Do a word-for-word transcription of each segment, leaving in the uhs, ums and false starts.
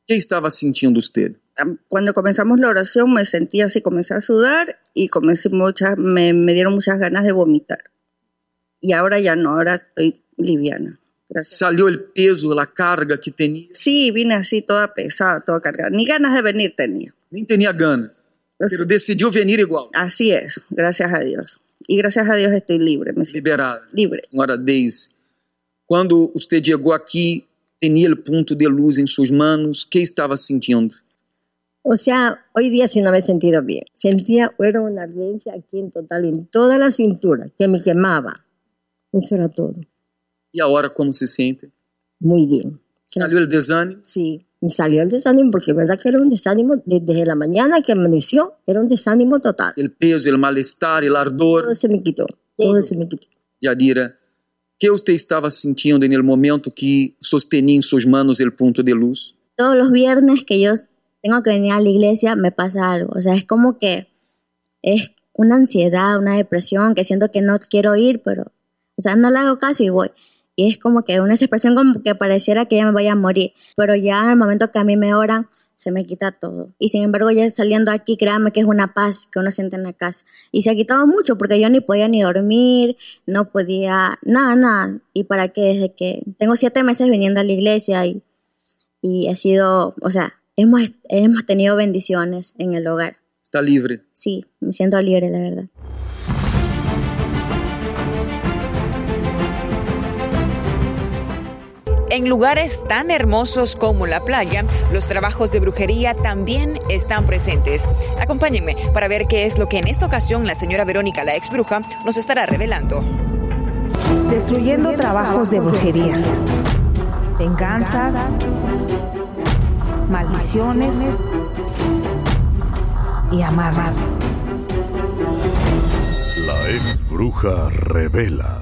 ¿Qué estaba sintiendo usted? Cuando comenzamos la oración me sentí así, comencé a sudar y comencé muchas, me, me dieron muchas ganas de vomitar. Y ahora ya no, ahora estoy liviana. Gracias. ¿Salió el peso, la carga que tenía? Sí, vine así toda pesada, toda cargada. Ni ganas de venir tenía. Ni tenía ganas, Así, pero decidió venir igual. Así es, gracias a Dios. Y gracias a Dios estoy libre. Me siento Liberada. libre. Senhora Deise, quando usted llegó aquí, tenía el punto de luz en sus manos, ¿qué estaba sintiendo? O sea, hoy día sí no me he sentido bien. Sentía, era una ardencia aquí en total, en toda la cintura, que me quemaba. Eso era todo. ¿Y ahora cómo se siente? Muy bien. ¿Salió el desánimo? Sí, me salió el desánimo porque es verdad que era un desánimo desde la mañana que amaneció, era un desánimo total. El peso, el malestar, el ardor. Todo se me quitó, todo, todo se me quitó. Yadira, ¿qué usted estaba sintiendo en el momento que sostenía en sus manos el punto de luz? Todos los viernes que yo tengo que venir a la iglesia me pasa algo. O sea, es como que es una ansiedad, una depresión, que siento que no quiero ir, pero, o sea, no le hago caso y voy. Y es como que una expresión como que pareciera que ya me vaya a morir. Pero ya en el momento que a mí me oran, se me quita todo. Y sin embargo, ya saliendo aquí, créanme que es una paz que uno siente en la casa. Y se ha quitado mucho porque yo ni podía ni dormir, no podía, nada, nada. Y para qué, desde que tengo siete meses viniendo a la iglesia y, y he sido, o sea, hemos, hemos tenido bendiciones en el hogar. ¿Está libre? Sí, me siento libre, la verdad. En lugares tan hermosos como la playa, los trabajos de brujería también están presentes. Acompáñenme para ver qué es lo que en esta ocasión la señora Verónica, la ex bruja, nos estará revelando. Destruyendo trabajos de brujería, venganzas, maldiciones y amarras. La ex bruja revela.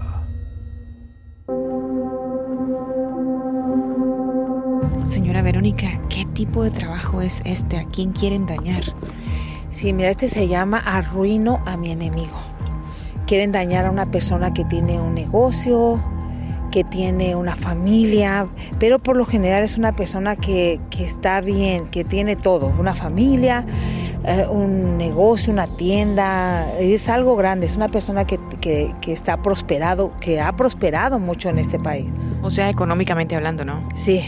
Señora Verónica, ¿qué tipo de trabajo es este? ¿A quién quieren dañar? Sí, mira, este se llama arruino a mi enemigo. Quieren dañar a una persona que tiene un negocio, que tiene una familia, pero por lo general es una persona que, que está bien, que tiene todo, una familia, eh, un negocio, una tienda, es algo grande, es una persona que, que, que está prosperado, que ha prosperado mucho en este país. O sea, económicamente hablando, ¿no? Sí.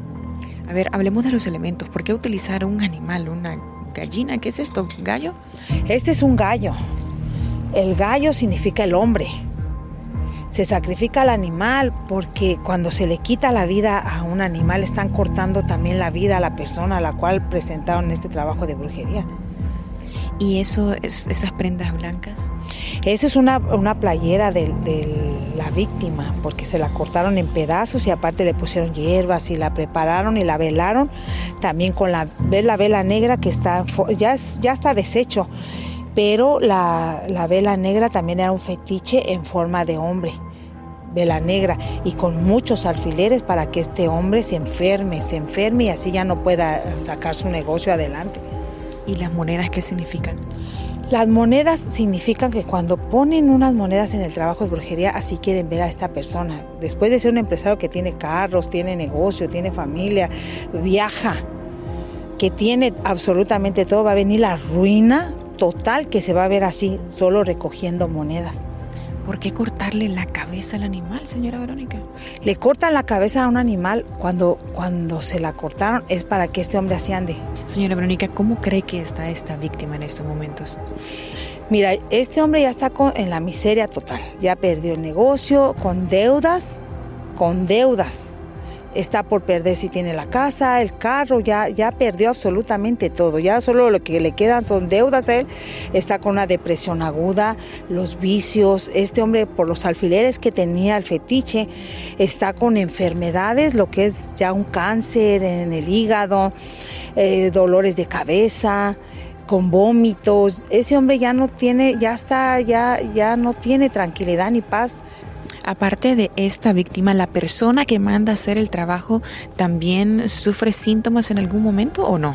A ver, hablemos de los elementos. ¿Por qué utilizar un animal, una gallina? ¿Qué es esto? ¿Gallo? Este es un gallo. El gallo significa el hombre. Se sacrifica al animal porque cuando se le quita la vida a un animal están cortando también la vida a la persona a la cual presentaron este trabajo de brujería. ¿Y eso es, esas prendas blancas? Eso es una, una playera de, de la víctima, porque se la cortaron en pedazos y aparte le pusieron hierbas y la prepararon y la velaron. También con la, ¿ves la vela negra que está, ya, es, ya está deshecho? Pero la, la vela negra también era un fetiche en forma de hombre, vela negra, y con muchos alfileres para que este hombre se enferme, se enferme y así ya no pueda sacar su negocio adelante. ¿Y las monedas qué significan? Las monedas significan que cuando ponen unas monedas en el trabajo de brujería, así quieren ver a esta persona. Después de ser un empresario que tiene carros, tiene negocio, tiene familia, viaja, que tiene absolutamente todo, va a venir la ruina total que se va a ver así, solo recogiendo monedas. ¿Por qué cortarle la cabeza al animal, señora Verónica? Le cortan la cabeza a un animal cuando, cuando se la cortaron, es para que este hombre así ande. Señora Verónica, ¿cómo cree que está esta víctima en estos momentos? Mira, este hombre ya está con, en la miseria total, ya perdió el negocio, con deudas, con deudas. Está por perder si tiene la casa, el carro, ya, ya perdió absolutamente todo. Ya solo lo que le quedan son deudas a él. Está con una depresión aguda, los vicios. Este hombre, por los alfileres que tenía, el fetiche, está con enfermedades, lo que es ya un cáncer en el hígado, eh, dolores de cabeza, con vómitos. Ese hombre ya no tiene, ya está, ya, ya no tiene tranquilidad ni paz. Aparte de esta víctima, ¿la persona que manda a hacer el trabajo también sufre síntomas en algún momento o no?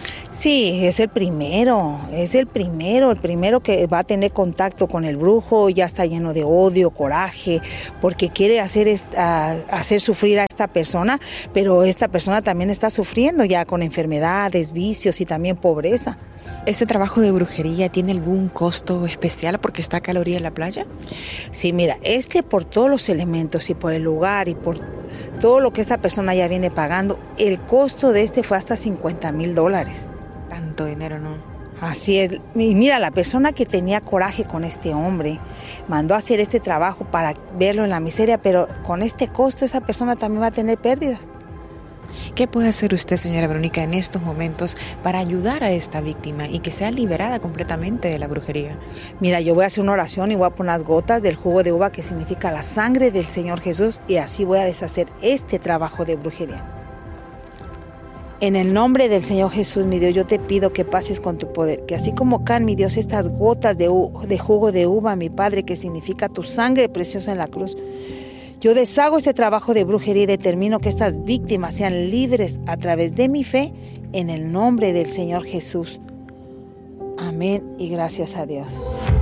Sí, es el primero, es el primero, el primero que va a tener contacto con el brujo, ya está lleno de odio, coraje, porque quiere hacer, esta, hacer sufrir a esta persona, pero esta persona también está sufriendo ya con enfermedades, vicios y también pobreza. ¿Este trabajo de brujería tiene algún costo especial porque está acá a la orilla de la playa? Sí, mira, este por todos los elementos y por el lugar y por todo lo que esta persona ya viene pagando, el costo de este fue hasta cincuenta mil dólares. Tanto dinero, ¿no? Así es. Y mira, la persona que tenía coraje con este hombre mandó a hacer este trabajo para verlo en la miseria, pero con este costo esa persona también va a tener pérdidas. ¿Qué puede hacer usted, señora Verónica, en estos momentos para ayudar a esta víctima y que sea liberada completamente de la brujería? Mira, yo voy a hacer una oración y voy a poner unas gotas del jugo de uva que significa la sangre del Señor Jesús y así voy a deshacer este trabajo de brujería. En el nombre del Señor Jesús, mi Dios, yo te pido que pases con tu poder, que así como caen, mi Dios, estas gotas de, de jugo de uva, mi Padre, que significa tu sangre preciosa en la cruz, yo deshago este trabajo de brujería y determino que estas víctimas sean libres a través de mi fe en el nombre del Señor Jesús. Amén y gracias a Dios.